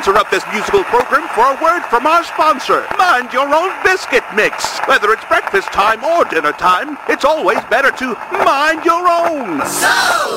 interrupt this musical program for a word from our sponsor, Mind Your Own Biscuit Mix. Whether it's breakfast time or dinner time, it's always better to mind your own. So